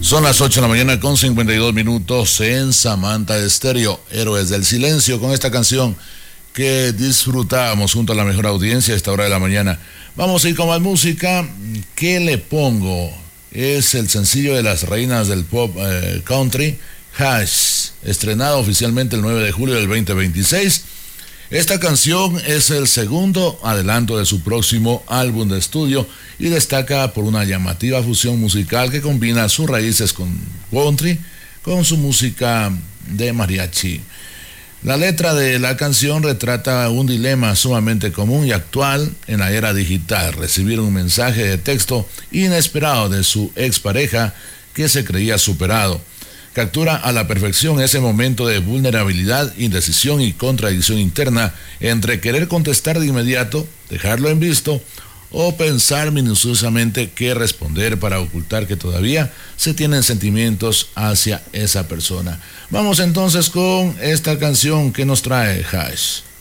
Son las 8 de la mañana con 52 minutos en Samantha Estéreo, Héroes del Silencio, con esta canción que disfrutamos junto a la mejor audiencia a esta hora de la mañana. Vamos a ir con más música. ¿Qué le pongo? Es el sencillo de las reinas del pop country, Hash, estrenado oficialmente el 9 de julio del 2026. Esta canción es el segundo adelanto de su próximo álbum de estudio y destaca por una llamativa fusión musical que combina sus raíces con country con su música de mariachi. La letra de la canción retrata un dilema sumamente común y actual en la era digital: recibir un mensaje de texto inesperado de su expareja que se creía superado. Captura a la perfección ese momento de vulnerabilidad, indecisión y contradicción interna entre querer contestar de inmediato, dejarlo en visto, o pensar minuciosamente qué responder para ocultar que todavía se tienen sentimientos hacia esa persona. Vamos entonces con esta canción que nos trae Hash.